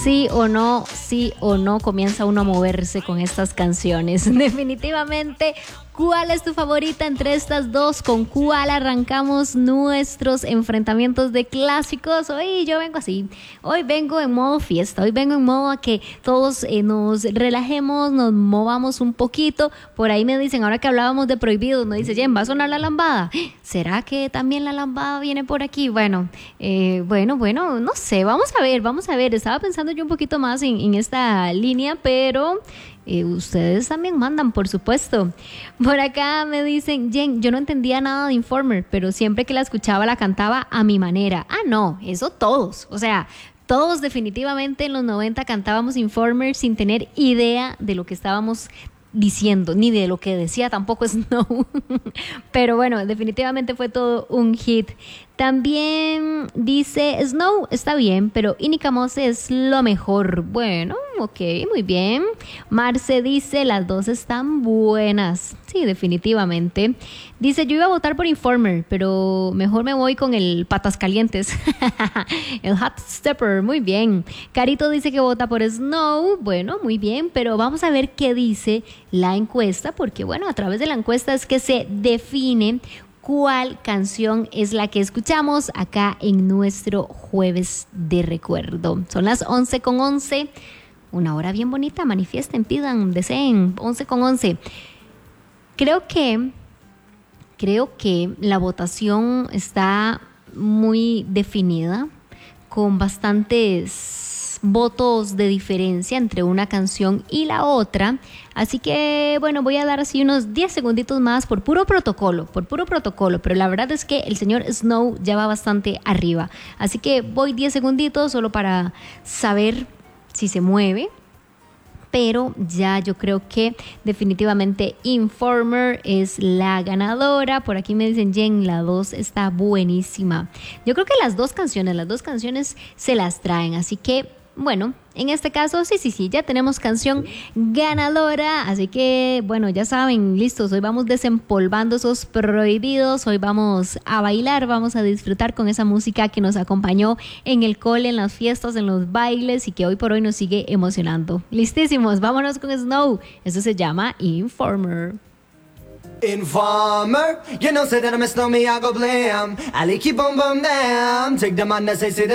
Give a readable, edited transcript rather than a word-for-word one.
sí o no, comienza uno a moverse con estas canciones. Definitivamente, ¿cuál es tu favorita entre estas dos? ¿Con cuál arrancamos nuestros enfrentamientos de clásicos? Hoy yo vengo así, hoy vengo en modo fiesta, hoy vengo en modo a que todos nos relajemos, nos movamos un poquito. Por ahí me dicen, ahora que hablábamos de prohibidos, me dice, Jen, ¿va a sonar la lambada? ¿Será que también la lambada viene por aquí? Bueno, no sé, vamos a ver, estaba pensando yo un poquito más en esta línea, pero ustedes también mandan, por supuesto. Por acá me dicen, Jen, yo no entendía nada de Informer, pero siempre que la escuchaba la cantaba a mi manera. Ah, no, eso todos, o sea, todos definitivamente en los 90 cantábamos Informer sin tener idea de lo que estábamos diciendo, ni de lo que decía tampoco Snow. Pero bueno, definitivamente fue todo un hit. También dice, Snow está bien, pero Inika Mose es lo mejor. Bueno, ok, muy bien. Marce dice, las dos están buenas. Sí, definitivamente. Dice, yo iba a votar por Informer, pero mejor me voy con el Patas Calientes. El Hot Stepper, muy bien. Carito dice que vota por Snow. Bueno, muy bien, pero vamos a ver qué dice la encuesta, porque bueno, a través de la encuesta es que se define cuál canción es la que escuchamos acá en nuestro Jueves de Recuerdo. Son las 11:11, una hora bien bonita, manifiesten, pidan, deseen, 11:11. Creo que la votación está muy definida, con bastantes votos de diferencia entre una canción y la otra. Así que, bueno, voy a dar así unos 10 segunditos más por puro protocolo, pero la verdad es que el señor Snow ya va bastante arriba. Así que voy 10 segunditos solo para saber si se mueve. Pero ya yo creo que definitivamente Informer es la ganadora. Por aquí me dicen, Jen, la 2 está buenísima. Yo creo que las dos canciones se las traen. Así que, bueno, en este caso, sí, ya tenemos canción ganadora. Así que, bueno, ya saben, listos. Hoy vamos desempolvando esos prohibidos. Hoy vamos a bailar, vamos a disfrutar con esa música que nos acompañó en el cole, en las fiestas, en los bailes y que hoy por hoy nos sigue emocionando. Listísimos, vámonos con Snow. Eso se llama Informer. Informer, you know, say that I'm a snowman, I go blam. I like keep on bum down. Take the man that say